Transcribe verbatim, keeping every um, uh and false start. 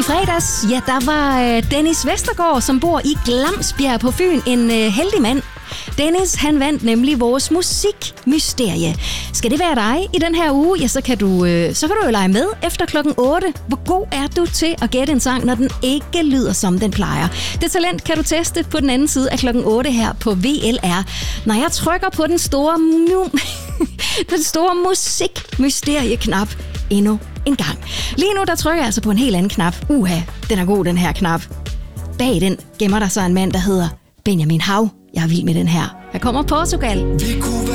fredags, ja, der var øh, Dennis Vestergaard, som bor i Glamsbjerg på Fyn, en øh, heldig mand. Dennis, han vandt nemlig vores musikmysterie. Skal det være dig i den her uge, ja, så kan du, øh, så kan du jo lege med efter klokken otte. Hvor god er du til at gætte en sang, når den ikke lyder, som den plejer? Det talent kan du teste på den anden side af klokken otte her på V L R. Når jeg trykker på den store, mu- den store musikmysterie-knap endnu en gang. Lige nu, der trykker jeg altså på en helt anden knap. Uha, den er god, den her knap. Bag den gemmer der så en mand, der hedder Benjamin Hav. Jeg er vild med den her. Her kommer Portugal.